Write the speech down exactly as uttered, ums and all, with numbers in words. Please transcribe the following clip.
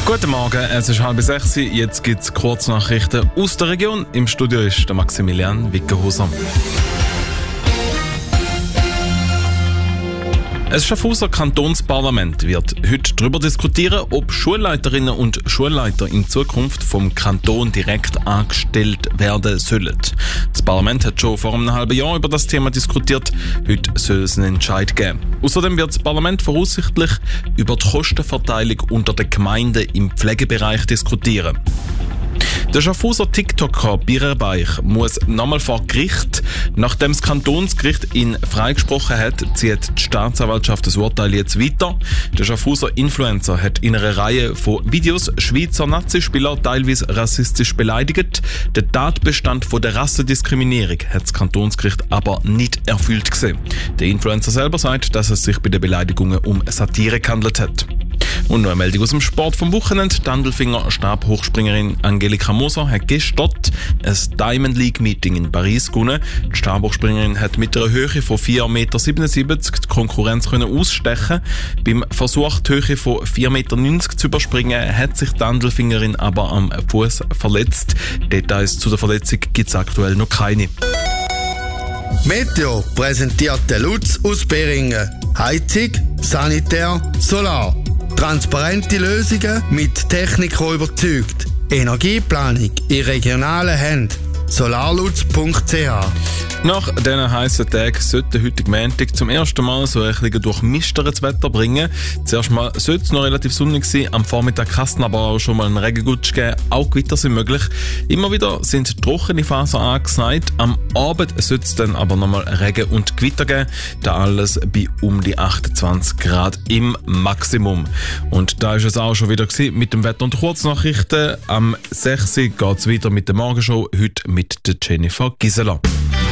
Guten Morgen, es ist halb sechs, jetzt gibt es Kurznachrichten aus der Region. Im Studio ist der Maximilian Wickenhauser. Das Schaffhauser Kantonsparlament wird heute darüber diskutieren, ob Schulleiterinnen und Schulleiter in Zukunft vom Kanton direkt angestellt werden sollen. Das Parlament hat schon vor einem halben Jahr über das Thema diskutiert. Heute soll es einen Entscheid geben. Außerdem wird das Parlament voraussichtlich über die Kostenverteilung unter den Gemeinden im Pflegebereich diskutieren. Der Schaffhauser TikToker Birerbeich muss nochmal vor Gericht. Nachdem das Kantonsgericht ihn freigesprochen hat, zieht die Staatsanwaltschaft das Urteil jetzt weiter. Der Schaffhauser Influencer hat in einer Reihe von Videos Schweizer Nazispieler teilweise rassistisch beleidigt. Der Tatbestand von der Rassendiskriminierung hat das Kantonsgericht aber nicht erfüllt gesehen. Der Influencer selber sagt, dass es sich bei den Beleidigungen um Satire gehandelt hat. Und noch eine Meldung aus dem Sport vom Wochenende. Die Handelfinger-Stabhochspringerin Angelika Moser hat gestern ein Diamond League Meeting in Paris gewonnen. Die Stabhochspringerin hat mit einer Höhe von vier Komma siebenundsiebzig Meter die Konkurrenz können ausstechen. Beim Versuch, die Höhe von vier Komma neunzig Meter zu überspringen, hat sich die Handelfingerin aber am Fuß verletzt. Details zu der Verletzung gibt es aktuell noch keine. Meteo präsentiert der Lutz aus Beringen. Heizung, Sanitär, Solar. Transparente Lösungen mit Technik, die überzeugt. Energieplanung in regionalen Händen. solarlutz punkt c h. Nach diesen heissen Tagen sollte heute Montag zum ersten Mal so ein bisschen durchmischteres Wetter bringen. Zuerst mal sollte es noch relativ sonnig sein, am Vormittag kann es aber auch schon mal einen Regengutsch geben, auch Gewitter sind möglich. Immer wieder sind trockene Phasen angesagt, am Abend sollte es dann aber nochmal Regen und Gewitter geben, da alles bei um die achtundzwanzig Grad im Maximum. Und da ist es auch schon wieder gewesen mit dem Wetter und Kurznachrichten. Am sechs Uhr geht es weiter mit der Morgenshow, heute mit der Jennifer Gisela.